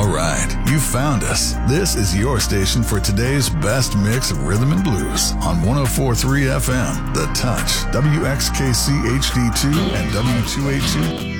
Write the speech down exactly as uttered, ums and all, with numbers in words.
All right, you found us. This is your station for today's best mix of rhythm and blues on one oh four point three F M, The Touch, W X K C H D two and W two eighty-two